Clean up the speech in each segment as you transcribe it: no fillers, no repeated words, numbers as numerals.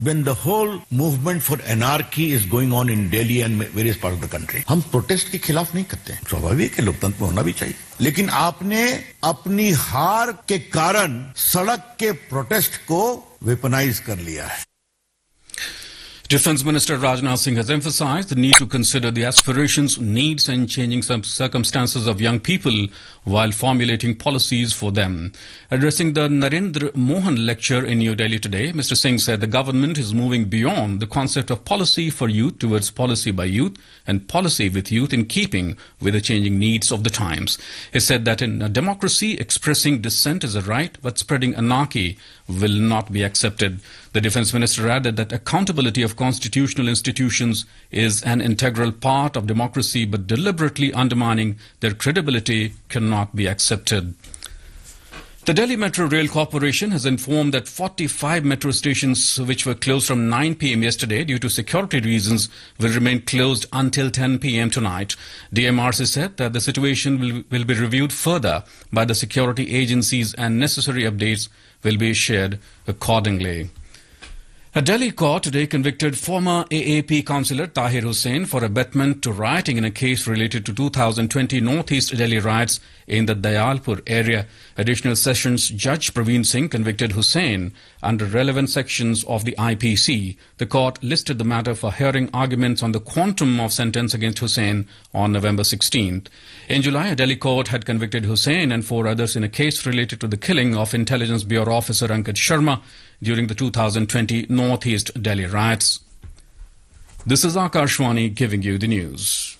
when the whole movement for anarchy is going on in Delhi and various parts of the country. हम protest के खिलाफ नहीं करते हैं, स्वाभाविक है, लोकतंत्र में होना भी चाहिए, लेकिन आपने अपनी हार के कारण सड़क के प्रोटेस्ट को वेपनाइज कर लिया है. Defence Minister Rajnath Singh has emphasized the need to consider the aspirations, needs and changing circumstances of young people while formulating policies for them. Addressing the Narendra Mohan lecture in New Delhi today, Mr. Singh said the government is moving beyond the concept of policy for youth towards policy by youth and policy with youth in keeping with the changing needs of the times. He said that in a democracy, expressing dissent is a right, but spreading anarchy will not be accepted. The Defence Minister added that accountability of constitutional institutions is an integral part of democracy, but deliberately undermining their credibility cannot be accepted. The Delhi Metro Rail Corporation has informed that 45 metro stations which were closed from 9 p.m. yesterday due to security reasons will remain closed until 10 p.m. tonight. DMRC said that the situation will be reviewed further by the security agencies and necessary updates will be shared accordingly. A Delhi court today convicted former AAP councillor Tahir Hussain for abetment to rioting in a case related to 2020 Northeast Delhi riots in the Dayalpur area. Additional Sessions Judge Praveen Singh convicted Hussain under relevant sections of the IPC. The court listed the matter for hearing arguments on the quantum of sentence against Hussain on November 16th. In July, a Delhi court had convicted Hussain and 4 others in a case related to the killing of Intelligence Bureau officer Ankit Sharma during the 2020 Northeast Delhi riots. This is Akashwani giving you the news.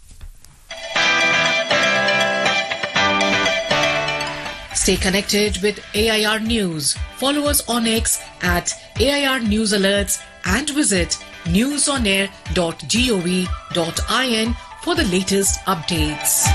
Stay connected with AIR News. Follow us on X at AIR News Alerts and visit newsonair.gov.in for the latest updates.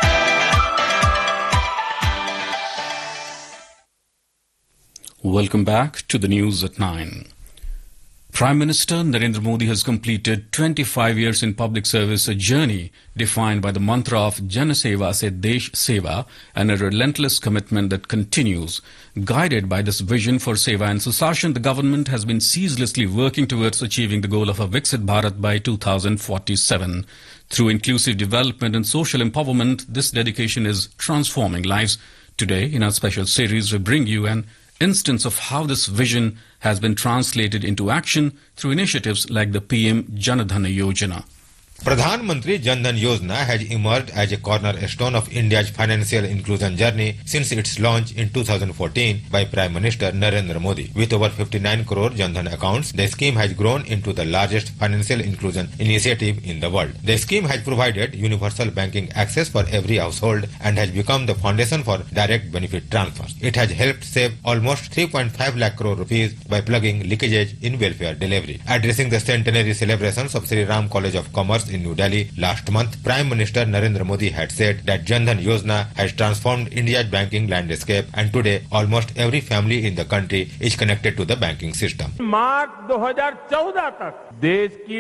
Welcome back to the news at 9. Prime Minister Narendra Modi has completed 25 years in public service, a journey defined by the mantra of Jana Seva se Desh Seva and a relentless commitment that continues. Guided by this vision for Seva and Susashan, the government has been ceaselessly working towards achieving the goal of a Viksit Bharat by 2047. Through inclusive development and social empowerment, this dedication is transforming lives. Today, in our special series, we bring you an instance of how this vision has been translated into action through initiatives like the PM Jan Dhan Yojana. Pradhan Mantri Jan Dhan Yojana has emerged as a cornerstone of India's financial inclusion journey since its launch in 2014 by Prime Minister Narendra Modi. With over 59 crore Jan Dhan accounts, the scheme has grown into the largest financial inclusion initiative in the world. The scheme has provided universal banking access for every household and has become the foundation for direct benefit transfers. It has helped save almost 3.5 lakh crore rupees by plugging leakages in welfare delivery. Addressing the centenary celebrations of Sri Ram College of Commerce in New Delhi last month, Prime Minister Narendra Modi had said that Jan Dhan Yojana has transformed India's banking landscape and today almost every family in the country is connected to the banking system. मार्च 2014 तक देश की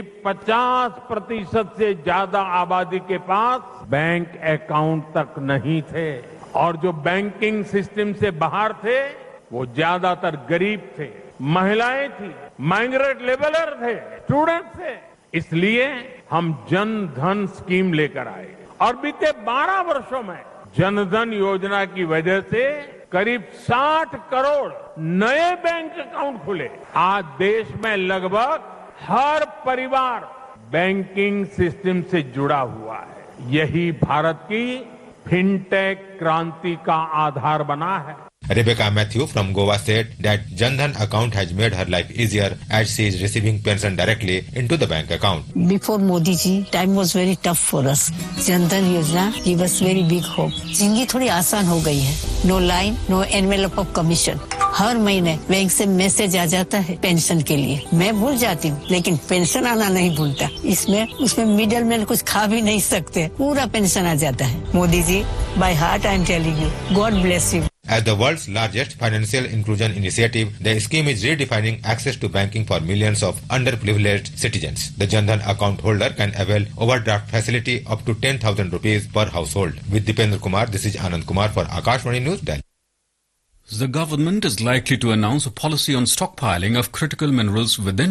50% से ज्यादा आबादी के पास bank account तक नहीं थे और जो बैंकिंग सिस्टम से बाहर थे वो ज्यादातर गरीब थे, महिलाएं थी, माइग्रेंट लेबरर थे, स्टूडेंट थे. इसलिए हम जन धन स्कीम लेकर आए और बीते 12 वर्षों में जन धन योजना की वजह से करीब 60 करोड़ नए बैंक अकाउंट खुले. आज देश में लगभग हर परिवार बैंकिंग सिस्टम से जुड़ा हुआ है. यही भारत की फिनटेक क्रांति का आधार बना है. Rebecca Matthew from Goa said that Jan Dhan account has made her life easier as she is receiving pension directly into the bank account. Before Modi ji, time was very tough for us. Jan Dhan Yojana gave us very big hope. जिंदगी थोड़ी आसान हो गई है. No line, no envelope of commission. हर महीने bank से message आ जाता है पेंशन के लिए. मैं भूल जाती हूँ, लेकिन पेंशन आना नहीं भूलता. उसमें मिडिल मैन कुछ खा भी नहीं सकते. पूरा पेंशन आ जाता है. Modi ji, by heart I am telling you, God bless you. As the world's largest financial inclusion initiative, the scheme is redefining access to banking for millions of underprivileged citizens. The Jan Dhan account holder can avail overdraft facility up to 10,000 rupees per household. With Dipendra Kumar, this is Anand Kumar for Akashvani News, Delhi. The government is likely to announce a policy on stockpiling of critical minerals within